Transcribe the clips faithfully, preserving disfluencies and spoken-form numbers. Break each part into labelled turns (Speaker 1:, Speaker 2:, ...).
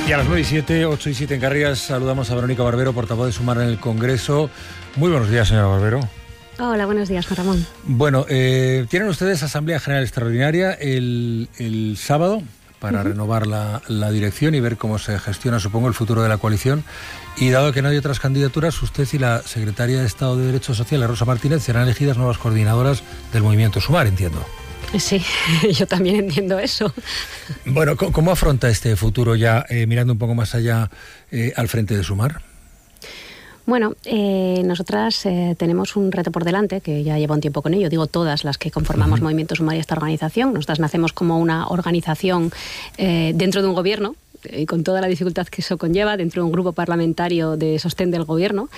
Speaker 1: Y a las nueve y siete, ocho y siete en Canarias, saludamos a Verónica Barbero, portavoz de Sumar en el Congreso. Muy buenos días, señora Barbero.
Speaker 2: Hola, buenos días, Juan Ramón.
Speaker 1: Bueno, eh, tienen ustedes Asamblea General Extraordinaria el, el sábado para uh-huh. renovar la, la dirección y ver cómo se gestiona, supongo, el futuro de la coalición. Y dado que no hay otras candidaturas, usted y la secretaria de Estado de Derechos Sociales, Rosa Martínez, serán elegidas nuevas coordinadoras del movimiento Sumar, entiendo.
Speaker 2: Sí, yo también entiendo eso.
Speaker 1: Bueno, ¿cómo afronta este futuro ya, eh, mirando un poco más allá, eh, al frente de Sumar?
Speaker 2: Bueno, eh, nosotras eh, tenemos un reto por delante, que ya lleva un tiempo con ello, digo todas las que conformamos uh-huh. Movimiento Sumar y esta organización. Nosotras nacemos como una organización eh, dentro de un gobierno, y con toda la dificultad que eso conlleva, dentro de un grupo parlamentario de sostén del gobierno,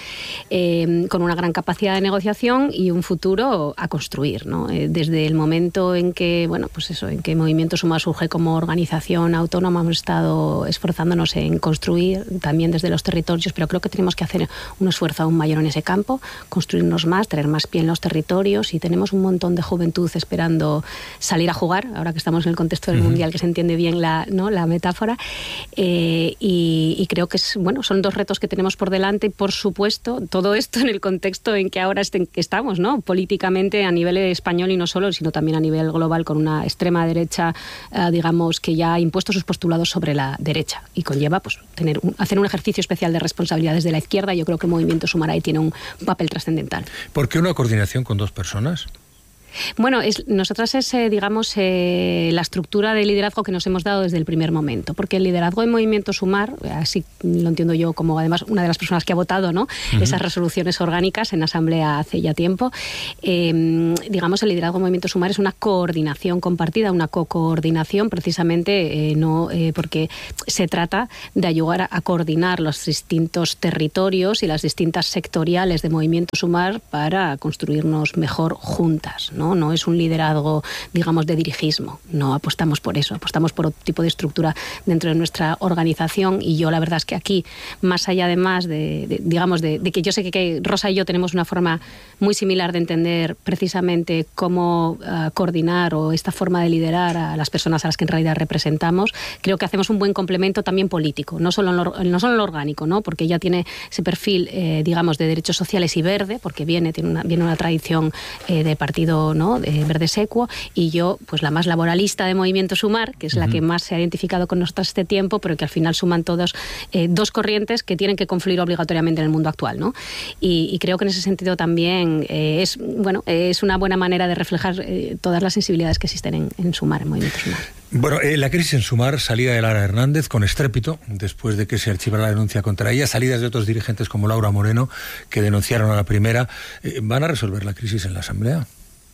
Speaker 2: eh, con una gran capacidad de negociación y un futuro a construir, ¿no? Eh, desde el momento en que, bueno, pues eso, en que Movimiento Sumar surge como organización autónoma, hemos estado esforzándonos en construir también desde los territorios, pero creo que tenemos que hacer un esfuerzo aún mayor en ese campo, construirnos más, tener más pie en los territorios, y tenemos un montón de juventud esperando salir a jugar, ahora que estamos en el contexto del uh-huh. Mundial, que se entiende bien la, ¿no? la metáfora. Eh, y, y creo que es, bueno, son dos retos que tenemos por delante, y por supuesto todo esto en el contexto en que ahora est- que estamos, ¿no? Políticamente a nivel español y no solo, sino también a nivel global, con una extrema derecha, eh, digamos, que ya ha impuesto sus postulados sobre la derecha y conlleva pues tener un, hacer un ejercicio especial de responsabilidad desde la izquierda. Yo creo que el Movimiento Sumar ahí tiene un papel trascendental.
Speaker 1: ¿Por qué una coordinación con dos personas?
Speaker 2: Bueno, es, nosotras es, eh, digamos, eh, la estructura de liderazgo que nos hemos dado desde el primer momento, porque el liderazgo en Movimiento Sumar, así lo entiendo yo como además una de las personas que ha votado, ¿no? Uh-huh. Esas resoluciones orgánicas en Asamblea hace ya tiempo, eh, digamos, el liderazgo en Movimiento Sumar es una coordinación compartida, una co-coordinación, precisamente, eh, no eh, porque se trata de ayudar a, a coordinar los distintos territorios y las distintas sectoriales de Movimiento Sumar para construirnos mejor juntas, ¿no? No, no es un liderazgo, digamos, de dirigismo. No apostamos por eso, apostamos por otro tipo de estructura dentro de nuestra organización. Y yo la verdad es que aquí, más allá además de, de digamos, de, de que yo sé que, que Rosa y yo tenemos una forma muy similar de entender precisamente cómo uh, coordinar o esta forma de liderar a las personas a las que en realidad representamos, creo que hacemos un buen complemento también político, no solo en lo, no solo en lo orgánico, ¿no? Porque ella tiene ese perfil, eh, digamos, de derechos sociales y verde, porque viene, tiene una, viene una tradición eh, de partido, ¿no? de Verde Secuo, y yo, pues la más laboralista de Movimiento Sumar, que es uh-huh. la que más se ha identificado con nosotros este tiempo, pero que al final suman todos eh, dos corrientes que tienen que confluir obligatoriamente en el mundo actual, ¿no? Y, y creo que en ese sentido también eh, es, bueno, es una buena manera de reflejar eh, todas las sensibilidades que existen en, en Sumar, en Movimiento Sumar.
Speaker 1: Bueno, eh, la crisis en Sumar, salida de Lara Hernández con estrépito, después de que se archivara la denuncia contra ella, salidas de otros dirigentes como Laura Moreno, que denunciaron a la primera, eh, ¿van a resolver la crisis en la Asamblea?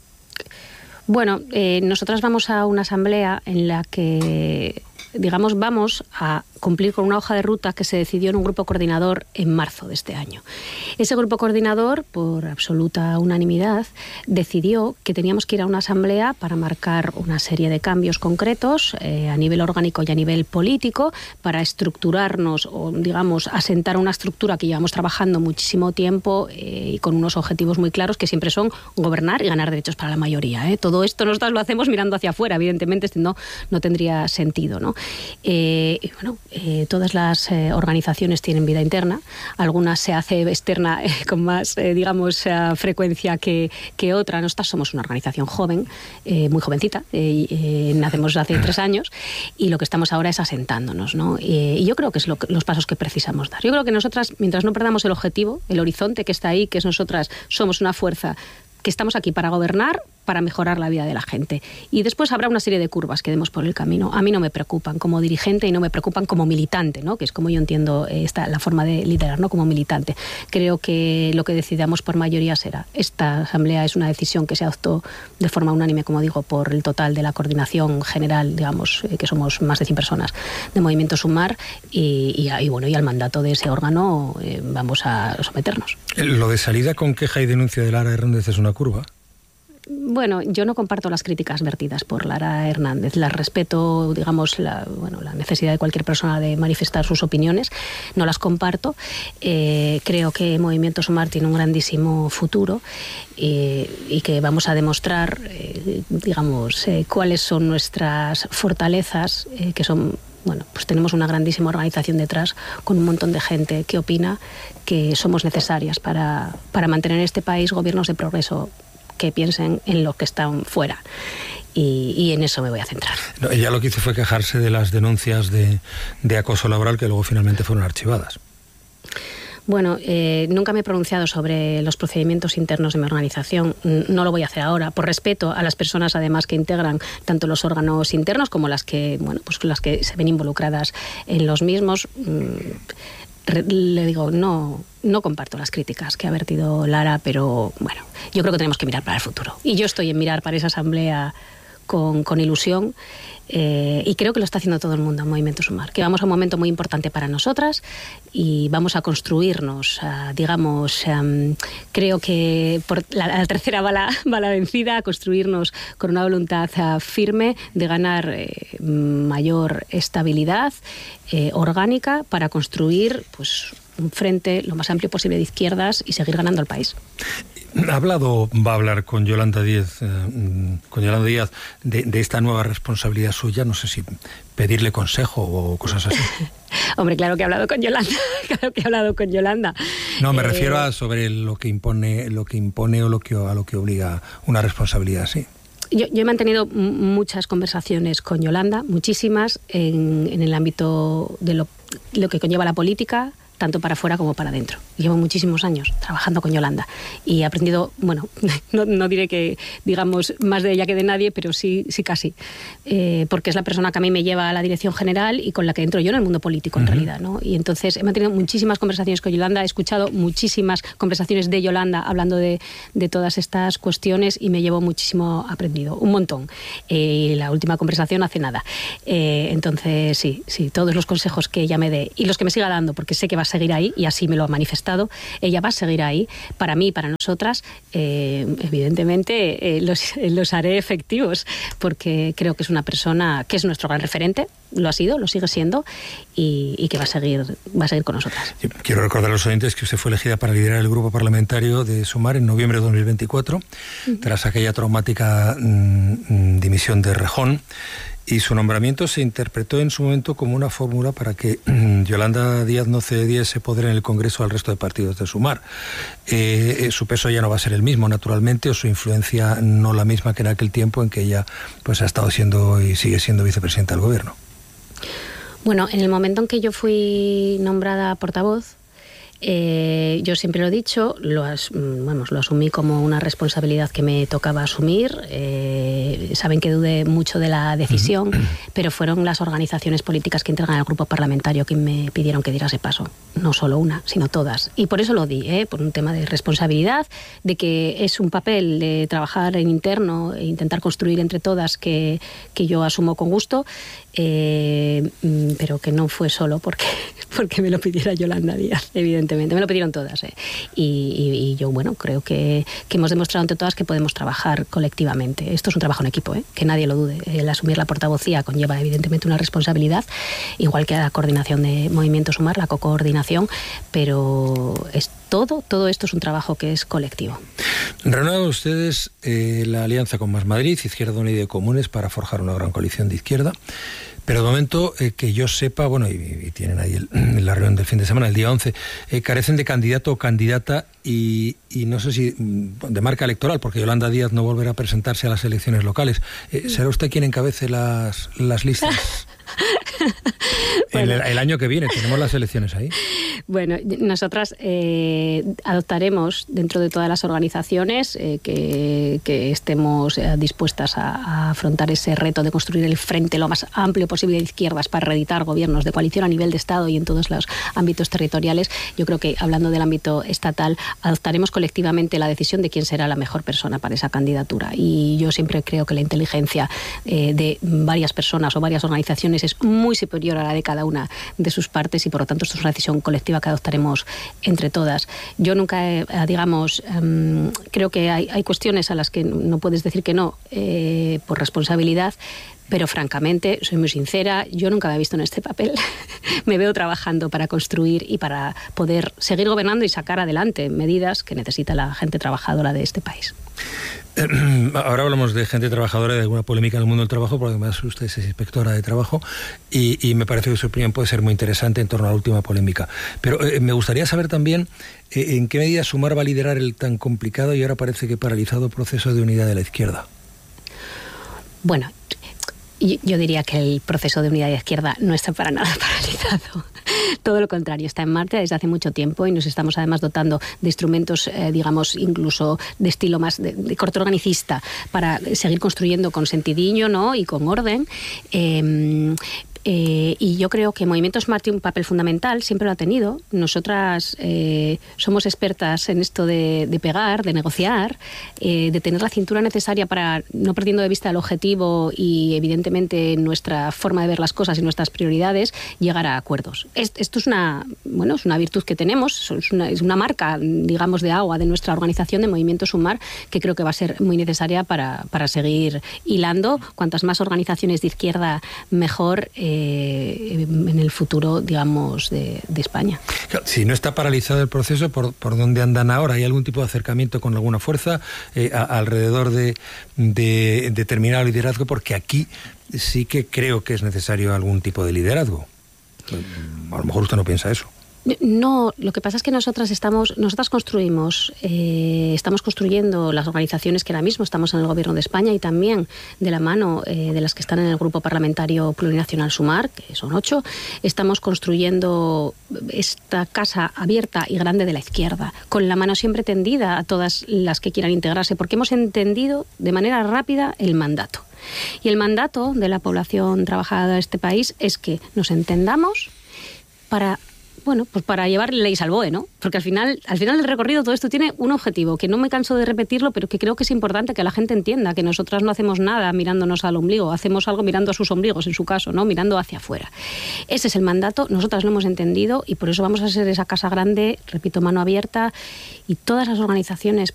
Speaker 2: Bueno, eh, nosotras vamos a una asamblea en la que, digamos, vamos a cumplir con una hoja de ruta que se decidió en un grupo coordinador en marzo de este año. Ese grupo coordinador, por absoluta unanimidad, decidió que teníamos que ir a una asamblea para marcar una serie de cambios concretos eh, a nivel orgánico y a nivel político, para estructurarnos o, digamos, asentar una estructura que llevamos trabajando muchísimo tiempo eh, y con unos objetivos muy claros que siempre son gobernar y ganar derechos para la mayoría, ¿eh? Todo esto nosotros lo hacemos mirando hacia afuera, evidentemente, no, no tendría sentido, ¿no? Eh, y bueno, Eh, todas las eh, organizaciones tienen vida interna, algunas se hace externa eh, con más, eh, digamos, eh, frecuencia que, que otra. Nosotras somos una organización joven, eh, muy jovencita, eh, eh, nacemos hace tres años y lo que estamos ahora es asentándonos, ¿no? Eh, y yo creo que es lo que, los pasos que precisamos dar. Yo creo que nosotras, mientras no perdamos el objetivo, el horizonte que está ahí, que es nosotras somos una fuerza que estamos aquí para gobernar, para mejorar la vida de la gente. Y después habrá una serie de curvas que demos por el camino. A mí no me preocupan como dirigente y no me preocupan como militante, ¿no? Que es como yo entiendo esta, la forma de liderar, ¿no? Como militante. Creo que lo que decidamos por mayoría será. Esta asamblea es una decisión que se adoptó de forma unánime, como digo, por el total de la coordinación general, digamos, eh, que somos más de cien personas de Movimiento Sumar, y, y, y bueno, y al mandato de ese órgano eh, vamos a someternos.
Speaker 1: Lo de salida con queja y denuncia de Lara Hernández es una curva.
Speaker 2: Bueno, yo no comparto las críticas vertidas por Lara Hernández. Las respeto, digamos, la, bueno, la necesidad de cualquier persona de manifestar sus opiniones. No las comparto. Eh, creo que Movimiento Sumar tiene un grandísimo futuro eh, y que vamos a demostrar, eh, digamos, eh, cuáles son nuestras fortalezas, eh, que son bueno, pues tenemos una grandísima organización detrás con un montón de gente que opina que somos necesarias para, para mantener en este país gobiernos de progreso que piensen en los que están fuera. Y, y en eso me voy a centrar.
Speaker 1: No, ella lo que hizo fue quejarse de las denuncias de, de acoso laboral que luego finalmente fueron archivadas.
Speaker 2: Bueno, eh, nunca me he pronunciado sobre los procedimientos internos de mi organización. No lo voy a hacer ahora, por respeto a las personas, además, que integran tanto los órganos internos como las que, bueno, pues las que se ven involucradas en los mismos. Le digo, no, no comparto las críticas que ha vertido Lara, pero bueno, yo creo que tenemos que mirar para el futuro. Y yo estoy en mirar para esa asamblea con, con ilusión. Eh, y creo que lo está haciendo todo el mundo en Movimiento Sumar, que vamos a un momento muy importante para nosotras y vamos a construirnos, uh, digamos, um, creo que por la, la tercera bala, bala vencida, a construirnos con una voluntad uh, firme de ganar eh, mayor estabilidad eh, orgánica para construir, pues, un frente lo más amplio posible de izquierdas y seguir ganando el país.
Speaker 1: ¿Ha hablado, va a hablar con Yolanda Díaz, eh, con Yolanda Díaz de, de esta nueva responsabilidad suya? No sé si pedirle consejo o cosas así.
Speaker 2: Hombre, claro que he hablado con Yolanda, claro que he hablado con Yolanda.
Speaker 1: No, me eh, refiero a sobre lo que impone, lo que impone o lo que a lo que obliga una responsabilidad así.
Speaker 2: Yo, yo he mantenido muchas conversaciones con Yolanda, muchísimas, en, en el ámbito de lo, lo que conlleva la política, tanto para afuera como para adentro. Llevo muchísimos años trabajando con Yolanda y he aprendido, bueno, no, no diré que digamos más de ella que de nadie, pero sí, sí casi, eh, porque es la persona que a mí me lleva a la dirección general y con la que entro yo en el mundo político, en uh-huh. realidad, ¿no? Y entonces he mantenido muchísimas conversaciones con Yolanda, he escuchado muchísimas conversaciones de Yolanda hablando de, de todas estas cuestiones y me llevo muchísimo aprendido, un montón. Eh, y la última conversación hace nada. Eh, entonces, sí, sí, todos los consejos que ella me dé y los que me siga dando, porque sé que va a seguir ahí, y así me lo ha manifestado, ella va a seguir ahí, para mí y para nosotras, eh, evidentemente eh, los, los haré efectivos, porque creo que es una persona que es nuestro gran referente, lo ha sido, lo sigue siendo, y, y que va a seguir va a seguir con nosotras.
Speaker 1: Quiero recordar a los oyentes que usted fue elegida para liderar el grupo parlamentario de Sumar en noviembre de dos mil veinticuatro, uh-huh. tras aquella traumática mmm, dimisión de Rejón. Y su nombramiento se interpretó en su momento como una fórmula para que Yolanda Díaz no cediese poder en el Congreso al resto de partidos de Sumar. Eh, su peso ya no va a ser el mismo, naturalmente, o su influencia no la misma que en aquel tiempo en que ella pues, ha estado siendo y sigue siendo vicepresidenta del Gobierno.
Speaker 2: Bueno, en el momento en que yo fui nombrada portavoz, Eh, yo siempre lo he dicho, lo, as, vamos, lo asumí como una responsabilidad que me tocaba asumir. Eh, saben que dudé mucho de la decisión, pero fueron las organizaciones políticas que integran al grupo parlamentario que me pidieron que diera ese paso. No solo una, sino todas. Y por eso lo di, ¿eh? Por un tema de responsabilidad, de que es un papel de trabajar en interno e intentar construir entre todas que, que yo asumo con gusto, eh, pero que no fue solo porque, porque me lo pidiera Yolanda Díaz, evidentemente. Me lo pidieron todas, ¿eh? y, y, y yo, bueno, creo que, que hemos demostrado entre todas que podemos trabajar colectivamente. Esto es un trabajo en equipo, ¿eh? Que nadie lo dude. El asumir la portavocía conlleva evidentemente una responsabilidad, igual que la coordinación de Movimiento Sumar, la co-coordinación, pero es todo, todo esto es un trabajo que es colectivo.
Speaker 1: Renuevan ustedes eh, la alianza con Más Madrid, Izquierda Unida y Comunes para forjar una gran coalición de izquierda. Pero de momento, eh, que yo sepa, bueno, y, y tienen ahí el, la reunión del fin de semana, el día once, eh, carecen de candidato o candidata y, y no sé si de marca electoral, porque Yolanda Díaz no volverá a presentarse a las elecciones locales. Eh, ¿Será usted quien encabece las, las listas? Bueno. el, el año que viene, tenemos las elecciones ahí.
Speaker 2: Bueno, nosotras eh, adoptaremos dentro de todas las organizaciones eh, que, que estemos eh, dispuestas a, a afrontar ese reto de construir el frente lo más amplio posible de izquierdas para reeditar gobiernos de coalición a nivel de Estado y en todos los ámbitos territoriales. Yo creo que, hablando del ámbito estatal, adoptaremos colectivamente la decisión de quién será la mejor persona para esa candidatura. Y yo siempre creo que la inteligencia eh, de varias personas o varias organizaciones es muy superior a la de cada una de sus partes y, por lo tanto, esto es una decisión colectiva que adoptaremos entre todas. Yo nunca, eh, digamos, um, creo que hay, hay cuestiones a las que no puedes decir que no eh, por responsabilidad, pero francamente, soy muy sincera, yo nunca me he visto en este papel me veo trabajando para construir y para poder seguir gobernando y sacar adelante medidas que necesita la gente trabajadora de este país.
Speaker 1: Ahora hablamos de gente trabajadora, de alguna polémica en el mundo del trabajo, porque además usted es inspectora de trabajo y, y me parece que su opinión puede ser muy interesante en torno a la última polémica. Pero eh, me gustaría saber también eh, en qué medida Sumar va a liderar el tan complicado y ahora parece que paralizado proceso de unidad de la izquierda.
Speaker 2: Bueno, yo diría que el proceso de unidad de izquierda no está para nada paralizado. Todo lo contrario, está en marcha desde hace mucho tiempo y nos estamos además dotando de instrumentos, eh, digamos, incluso de estilo más de, de corte organicista para seguir construyendo con sentidiño, ¿no?, y con orden. Eh, Eh, y yo creo que Movimiento Smart tiene un papel fundamental, siempre lo ha tenido. Nosotras eh, somos expertas en esto de, de pegar, de negociar, eh, de tener la cintura necesaria para, no perdiendo de vista el objetivo y evidentemente nuestra forma de ver las cosas y nuestras prioridades, llegar a acuerdos. Esto es una, bueno, es una virtud que tenemos, es una, es una marca, digamos, de agua de nuestra organización de Movimiento Sumar, que creo que va a ser muy necesaria para, para seguir hilando. Cuantas más organizaciones de izquierda, mejor. Eh, en el futuro, digamos, de, de España.
Speaker 1: Si no está paralizado el proceso, ¿por, por dónde andan ahora? ¿Hay algún tipo de acercamiento con alguna fuerza eh, a, alrededor de, de determinado liderazgo? Porque aquí sí que creo que es necesario algún tipo de liderazgo. A lo mejor usted no piensa eso.
Speaker 2: No, lo que pasa es que nosotras estamos, nosotras construimos, eh, estamos construyendo las organizaciones que ahora mismo estamos en el Gobierno de España y también de la mano eh, de las que están en el Grupo Parlamentario Plurinacional Sumar, que son ocho, estamos construyendo esta casa abierta y grande de la izquierda, con la mano siempre tendida a todas las que quieran integrarse, porque hemos entendido de manera rápida el mandato. Y el mandato de la población trabajadora de este país es que nos entendamos para... Bueno, pues para llevar leyes al B O E, ¿no? Porque al final, al final del recorrido todo esto tiene un objetivo, que no me canso de repetirlo, pero que creo que es importante que la gente entienda, que nosotras no hacemos nada mirándonos al ombligo, hacemos algo mirando a sus ombligos, en su caso, ¿no? Mirando hacia afuera. Ese es el mandato, nosotras lo hemos entendido y por eso vamos a ser esa casa grande, repito, mano abierta, y todas las organizaciones